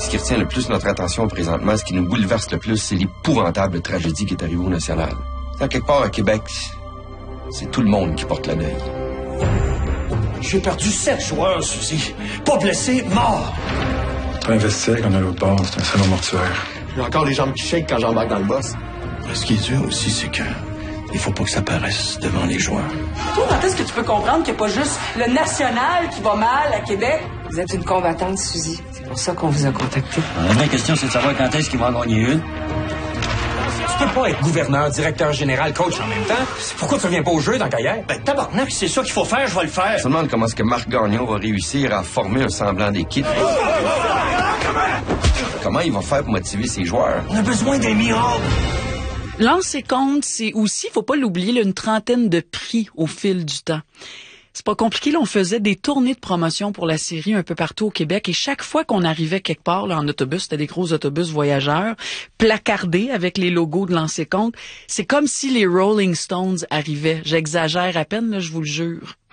Ce qui retient le plus notre attention présentement, ce qui nous bouleverse le plus, c'est l'épouvantable tragédie qui est arrivée au National. À quelque part à Québec, c'est tout le monde qui porte le deuil. J'ai perdu 7 joueurs, Suzy. Pas blessés, morts. C'est un vestiaire qu'on a à l'autre bord, c'est un salon mortuaire. J'ai encore les jambes qui shake quand j'embarque dans le boss. Ce qui est dur aussi, c'est que il faut pas que ça paraisse devant les joueurs. Toi, quand est-ce que tu peux comprendre qu'il n'y a pas juste le national qui va mal à Québec? Vous êtes une combattante, Suzy. C'est pour ça qu'on vous a contacté. La vraie question, c'est de savoir quand est-ce qu'il va en gagner une. Tu peux pas être gouverneur, directeur général, coach en même temps. Pourquoi tu reviens pas au jeu dans Cahiers? Ben, tabarnak, c'est ça qu'il faut faire, je vais le faire. Je me demande comment est-ce que Marc Gagnon va réussir à former un semblant d'équipe. Comment il va faire pour motiver ses joueurs? On a besoin des miracles. Lancer compte, c'est aussi, faut pas l'oublier, là, une trentaine de prix au fil du temps. C'est pas compliqué, là, on faisait des tournées de promotion pour la série un peu partout au Québec et chaque fois qu'on arrivait quelque part là, en autobus, c'était des gros autobus voyageurs, placardés avec les logos de Lancer compte, c'est comme si les Rolling Stones arrivaient. J'exagère à peine, là, je vous le jure.